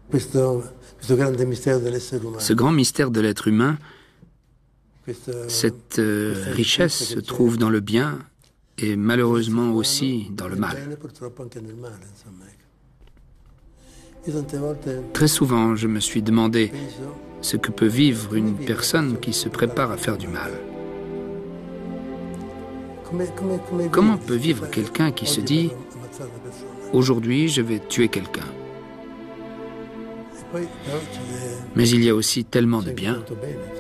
Ce grand mystère de l'être humain, cette richesse se trouve dans le bien et malheureusement aussi dans le mal. Très souvent, je me suis demandé ce que peut vivre une personne qui se prépare à faire du mal. Comment peut vivre quelqu'un qui se dit « Aujourd'hui, je vais tuer quelqu'un ». Mais il y a aussi tellement de bien.